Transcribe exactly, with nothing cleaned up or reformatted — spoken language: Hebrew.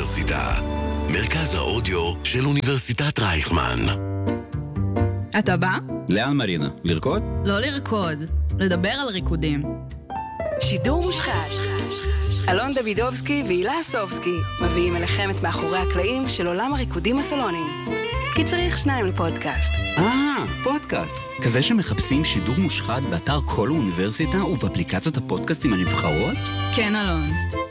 האוניברסיטה, מרכז האודיו של אוניברסיטת רייכמן. אתה בא? לאן מרינה? לרקוד? לא לרקוד, לדבר על ריקודים. שידור מושחת. אלון דוידובסקי והילה סובסקי מביאים אליכם את מאחורי הקלעים של עולם הריקודים הסלוניים. כי צריך שניים לפודקאסט. אה, פודקאסט. כזה שמחפשים שידור מושחת באתר כל האוניברסיטה ובאפליקציות הפודקאסטים הנבחרות? כן, אלון.